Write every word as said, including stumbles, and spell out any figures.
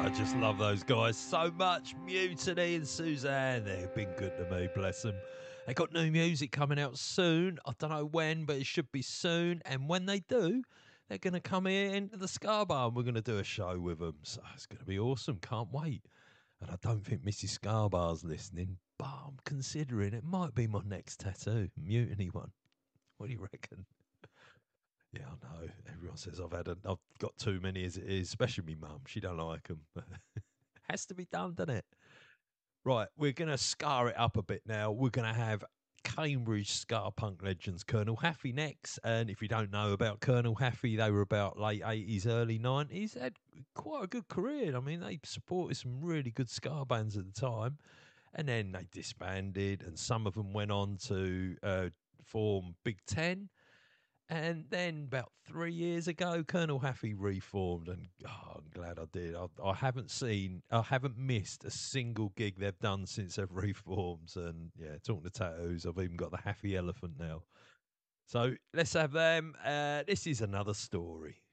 I just love those guys so much. Mutiny and Suzanne, they've been good to me, bless them. They got new music coming out soon. I don't know when, but it should be soon. And when they do, they're going to come here into the Ska Bar and we're going to do a show with them. So it's going to be awesome. Can't wait. And I don't think Missus Ska Bar's listening, but I'm considering it might be my next tattoo, Mutiny one. What do you reckon? Yeah, I know. Everyone says I've had a, I've got too many as it is, especially me mum. She don't like them. Has to be done, doesn't it? Right, we're going to scar it up a bit now. We're going to have Cambridge ska punk legends Colonel Haffey next. And if you don't know about Colonel Haffey, they were about late eighties, early nineties. Had quite a good career. I mean, they supported some really good ska bands at the time. And then they disbanded, and some of them went on to uh, form Big Ten. And then about three years ago, Colonel Haffey reformed, and oh, I'm glad I did. I, I haven't seen, I haven't missed a single gig they've done since they've reformed. And yeah, talking to tattoos, I've even got the Haffey elephant now. So let's have them. Uh, this is another story.